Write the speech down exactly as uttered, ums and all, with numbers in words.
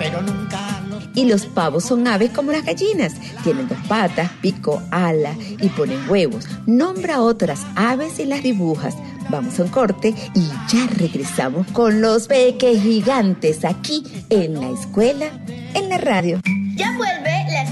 pero nunca los... Y los pavos son aves como las gallinas. Tienen dos patas, pico, ala y ponen huevos. Nombra otras aves y las dibujas. Vamos a un corte y ya regresamos con los peques gigantes aquí en la escuela, en la radio. Ya vuelve la